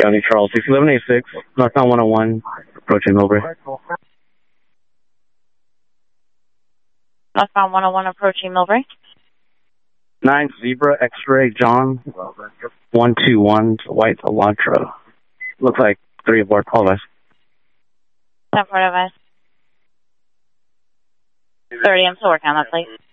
County Charles, 61186, northbound 101, approaching Millbrae. Northbound 101, approaching Millbrae. 9 Zebra X-Ray John, 121, White Elantra. Looks like 3 aboard, call us. 10-4 advice. 30, I'm still working on that, please.